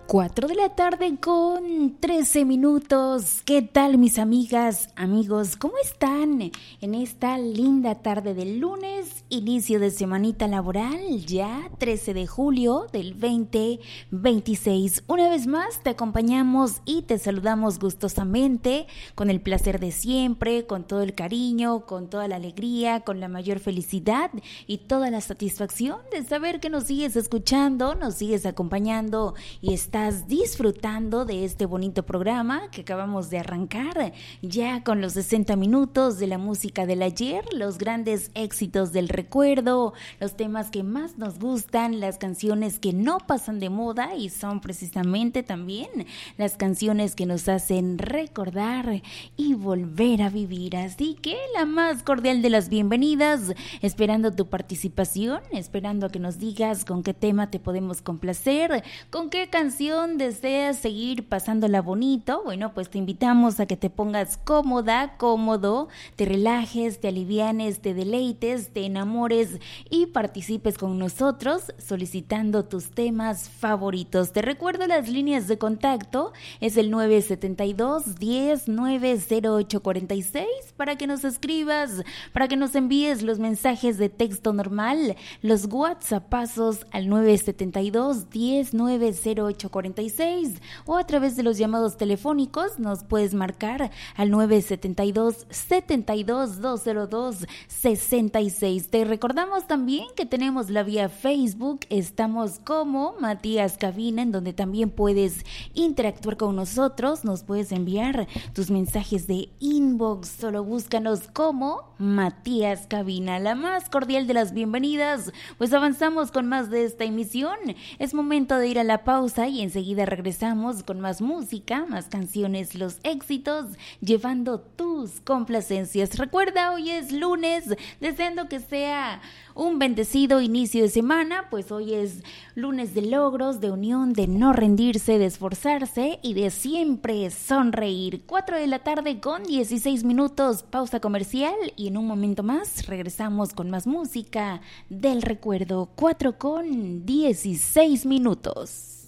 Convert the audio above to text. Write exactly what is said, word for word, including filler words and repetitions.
cuatro de la tarde con trece minutos. ¿Qué tal, mis amigas, amigos? ¿Cómo están en esta linda tarde del lunes, inicio de semanita laboral, ya trece de julio del veinte veintiséis? Una vez más te acompañamos y te saludamos gustosamente, con el placer de siempre, con todo el cariño, con toda la alegría, con la mayor felicidad y toda la satisfacción de saber que nos sigues escuchando, nos sigues acompañando y estás disfrutando de este bonito programa que acabamos de arrancar, ya con los sesenta minutos de la música del ayer, los grandes éxitos del recuerdo, los temas que más nos gustan, las canciones que no pasan de moda y son precisamente también las canciones que nos hacen recordar y volver a vivir. Así que la más cordial de las bienvenidas, esperando tu participación, esperando a que nos digas con qué tema te podemos complacer, con qué canción deseas seguir pasándola bonito. Bueno, pues te invitamos a que te pongas cómoda, cómodo, te relajes, te alivianes, te deleites, te enamores y participes con nosotros solicitando tus temas favoritos. Te recuerdo las líneas de contacto, es el nueve siete dos, diez, nueve cero ocho cuarenta y seis para que nos escribas, para que nos envíes los mensajes de texto normal, los WhatsAppazos al nueve siete dos, diez, nueve cero ocho cuarenta y seis, o a través de los llamados telefónicos nos puedes marcar al nueve siete dos, siete dos, dos cero dos, seis seis. Te recordamos también que tenemos la vía Facebook, estamos como Matías Cabina, en donde también puedes interactuar con nosotros, nos puedes enviar tus mensajes de inbox, solo búscanos como Matías Cabina. La más cordial de las bienvenidas, pues avanzamos con más de esta emisión, es momento de ir a la pausa y enseguida regresamos con más música, más canciones, los éxitos, llevando tus complacencias. Recuerda, hoy es lunes, deseando que sea un bendecido inicio de semana, pues hoy es lunes de logros, de unión, de no rendirse, de esforzarse y de siempre sonreír. cuatro de la tarde con dieciséis minutos, pausa comercial y en un momento más regresamos con más música del recuerdo. Cuatro con dieciséis minutos.